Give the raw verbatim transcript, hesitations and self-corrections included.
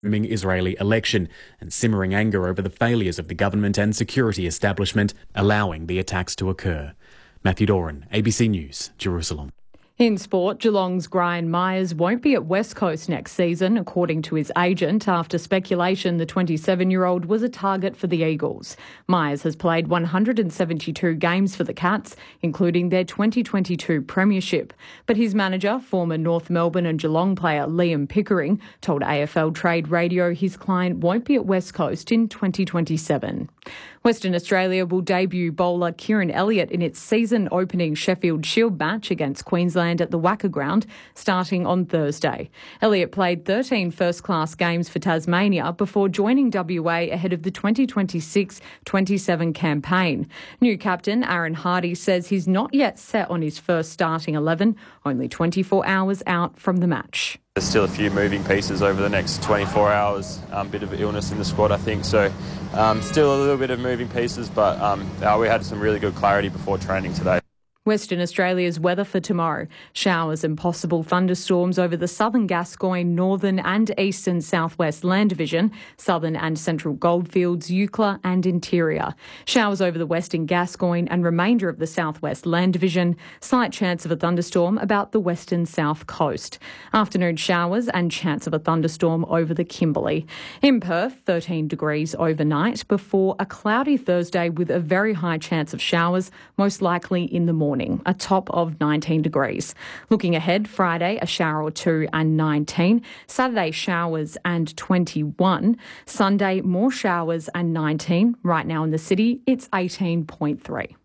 looming Israeli election and simmering anger over the failures of the government and security establishment, allowing the attacks to occur. Matthew Doran, A B C News, Jerusalem. In sport, Geelong's Brian Myers won't be at West Coast next season, according to his agent, after speculation the twenty-seven-year-old was a target for the Eagles. Myers has played one hundred seventy-two games for the Cats, including their twenty twenty-two premiership. But his manager, former North Melbourne and Geelong player Liam Pickering, told A F L Trade Radio his client won't be at West Coast in twenty twenty-seven. Western Australia will debut bowler Kieran Elliott in its season-opening Sheffield Shield match against Queensland at the Wacker Ground, starting on Thursday. Elliott played thirteen first-class games for Tasmania before joining W A ahead of the twenty twenty-six twenty-seven campaign. New captain Aaron Hardy says he's not yet set on his first starting eleven, only twenty-four hours out from the match. There's still a few moving pieces over the next twenty-four hours, a um, bit of illness in the squad, I think. So um, still a little bit of moving pieces, but um, uh, we had some really good clarity before training today. Western Australia's weather for tomorrow. Showers and possible thunderstorms over the southern Gascoyne, northern and eastern southwest land division, southern and central goldfields, Eucla and interior. Showers over the western Gascoyne and remainder of the southwest land division. Slight chance of a thunderstorm about the western south coast. Afternoon showers and chance of a thunderstorm over the Kimberley. In Perth, thirteen degrees overnight before a cloudy Thursday with a very high chance of showers, most likely in the morning. A top of nineteen degrees. Looking ahead, Friday, a shower or two and nineteen. Saturday, showers and twenty-one. Sunday, more showers and nineteen. Right now in the city, it's eighteen point three.